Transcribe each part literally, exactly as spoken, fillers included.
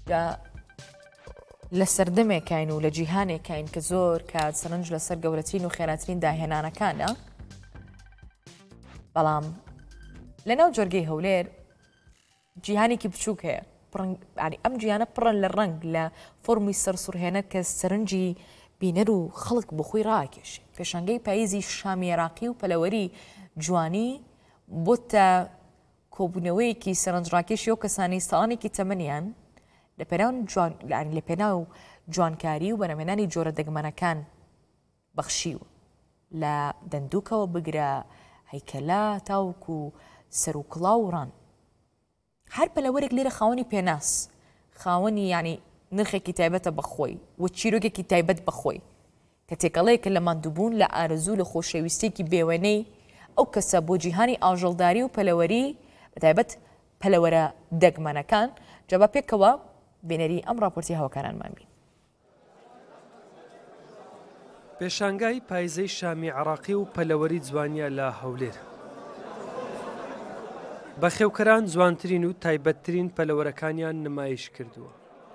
جا لە سەردەمێکین و لە جیهانێکین کە زۆر کات سەرنج لەسەر گەورەترین و خێراترین داهێنانەکانە، بەڵام لەناو جۆرگەی هەولێر جیهانێکی بچووک هەیە. ئەم جیهانە پڕە لە ڕنگ لە فۆرمی سەرسوڕهێنە کە سەرنجی بینەر و خەڵک بخۆی ڕاکێشێ. پێشانگەی پاییزی شامی عێراقی و پەلەوەری جوانی بۆتە کۆبوونەوەیەکی سەرنجڕاکێشی و کەسانی ساڵانێکی تەمەنیان لە پێناو جوانکاری و بەنامێنانی جۆرە دەگمەنەکان بەخشیوە، لە دەندووکەوە بگرە هەیکەلا تاوکو سەر و کڵاو و ڕان. هەر پەلەوەرێک لێرە خاوەنی پێناس، خاوەنی ینی نرخێکی تایبەتە بەخۆی و چیرۆکێکی تایبەت بەخۆی کە تێکەڵەیەکە لە ماندووبوون لە ئارەزوو لە خۆشەویستێکی بێوەنەی ئەو کەسە بۆ جیهانی ئاژەڵداری و پەلەوەری بەتایبەت پەلەوەرە دەگمەنەکان. جەبا پێکەوە بێنەری ئەم راپۆرتی هەواکارانمان بین. پێشانگای پایزەی شامی عێراقی و پەلەوەری جوانیە لە هەولێر. بەخێوکەران جوانترین و تایبەتترین پەلەوەرەکانیان نمایش کردووە.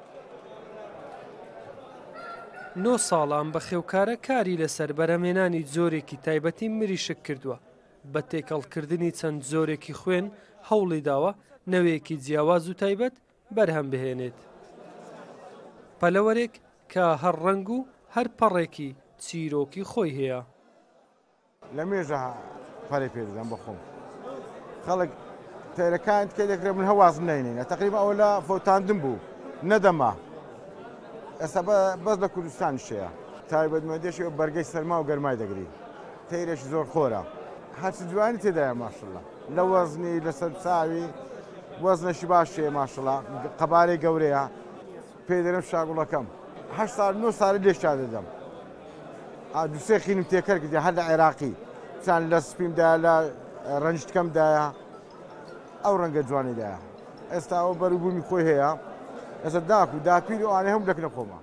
نۆ ساڵان بەخێوکارە کاری لەسەر بەرهەمهێنانی جۆرێکی تایبەتی مریشک کردووە. بە تێکەڵکردنی چەند جۆرێکی خوێن هەوڵی داوە نەوەیەکی جیاواز و تایبەت بەرهەم بهێنێت. پەلەوەرێک کە هەر ڕەنگ و هەر پەڕێکی چیرۆکی خۆی هەیە. لە مێژە پەرێ پێدەدەم بەخۆم. خەڵک تێرەکان تکە دەکرێت من هەوازم ناینێنە. تەقریبا ئەوە لە فۆتاندم بوو نەدەما. ئێستا بەس لە کوردستان شەیە. تایبەتمەندێکی بەرگەی سەرما و گەرمای دەگری. تەیرێکی زۆر خۆرە. هەرچی جوانی تێدایە ماشەڵڵا. لە وەزنی لەسەر چاوی وەزنەشی باشێ ماشەڵڵا. قەبارەی گەورەیە. پێی دەرم شاگوڵەکەم. هەشت ساڵ نۆ ساڵی لێشا دەدەم. دووسێ خینم تێکەر کردی هەر لە عێراقی. چەند لە سپیمدایە لە ڕەنجتکەمدایە. ئەو ڕەنگە جوانیدایە. ئێستا ئەو بەروبوومی خۆی هەیە. ئێستا داک و داپیر و ئانێ هەموو دەکەنە خۆمە.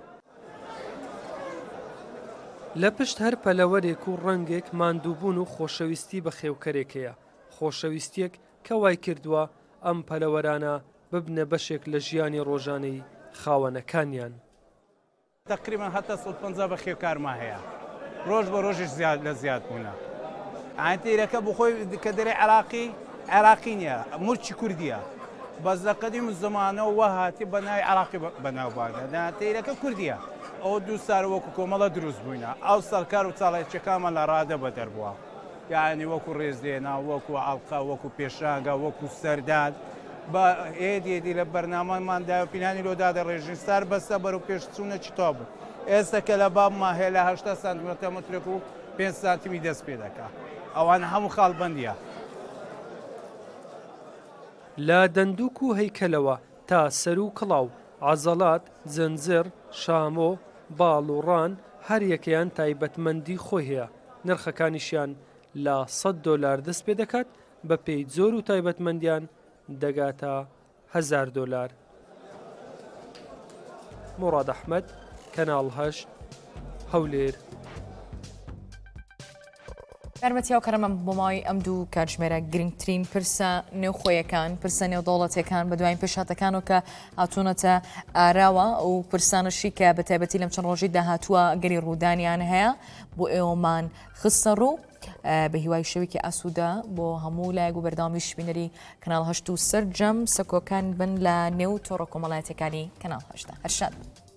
لە پشت هەر پەلەوەرێک و ڕەنگێک ماندووبوون و خۆشەویستی بە خێوکەرێک هەیە. خۆشەویستیەک کە وای کردووە ئەم پەلەوەرانە ببنە بەشێک لە ژیانی ڕۆژانەی خاوەنەکانیان. تقریبا هەتا سەد و پەنجا بە خێوکارما هەیە. ڕۆژ بە ڕۆژش زیاد لە زیاد بوونە. ئاینتیرەکە بۆ خۆی کە دەرێ عێراقی عێراقی نییە، مورچی کوردیە. بەس لە قەدیم زمانەوە وە هاتی بە ناوی عێراقی بەناوبانگە. تیرەکە کوردیە. ئەو دوو سار وەکو کۆمەڵە دروست بووینە. ئەو سەرکار و چاڵێکیەکانمان لە ڕادە بەدەر بووە. یعنی وەکو ڕێزدێنا، وەکو ئاڵقا، وەکو پێشانگە، وەکو سەرداد بە ئێدێدی لە بەرنامەماندا پینانی لۆدادە ڕێژین سار بەسە بەرەو پێشچوونە چیتۆ بوو. ئێستا کە لە بابمان هەیە لە هەشتا سانتیمەتر مترێک و پێنج سانتیمی دەست پێ دەکا. ئەوان هەموو خاڵبەندیە. لە دەندووک و هەیکەلەوە تا سەر و کڵاو، عەزەڵات، زەنجەر، شامۆ، باڵ و ڕان هەر یەکەیان تایبەتمەندی خۆی هەیە. نرخەکانیشیان لە سەد دۆلار دەست پێ دەکات، بە پێی جۆر و تایبەتمەندیان دەگاتە هەزار دۆلار. موراد ئەحمەد، کەناڵ هەشت، هەولێر. یارمەتیاو کەرەمە بۆ ماوەی ئەم دوو کاتژمێرە گرنگترین پرسە نێوخۆیەکان، پرسە نێودەوڵەتیەکان بە دوایین پێشاتەکانەوە کە هاتوونەتە ئاراوە و پرسانشی کە بە تایبەتی لەم چەند ڕۆژی داهاتووە گەری ڕوودانیان هەیە بۆ ئێوەمان خستە ڕوو بە هیوای شەوێکی ئاسوودە بۆ هەموو لایەک و بەردەوامی شبینەری کەناڵ هەشت و سەرجەم سەکۆکان بن لە نێو تۆڕە کۆمەڵایەتیەکانی کەناڵ هەشتە. هەرشاد.